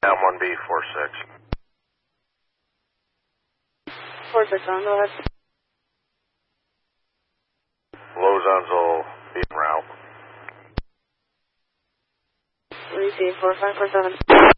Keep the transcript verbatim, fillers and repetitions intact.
M one B four six. four six on, go ahead. Lozons will be en route. Receive four five four seven.